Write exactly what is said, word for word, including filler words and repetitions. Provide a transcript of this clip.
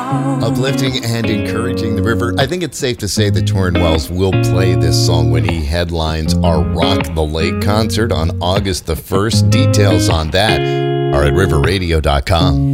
Uplifting and encouraging the river. I think it's safe to say that Torrin Wells will play this song when he headlines our Rock the Lake concert on August the first. Details on that are at river radio dot com.